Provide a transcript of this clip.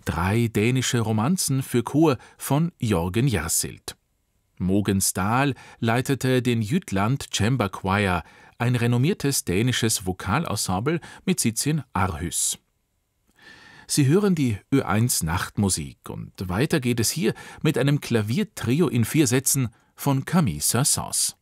3 dänische Romanzen für Chor von Jørgen Jersild. Mogens Dahl leitete den Jütland Chamber Choir, ein renommiertes dänisches Vokalensemble mit Sitz in Aarhus. Sie hören die Ö1 Nachtmusik und weiter geht es hier mit einem Klaviertrio in 4 Sätzen von Camille Saint-Saëns.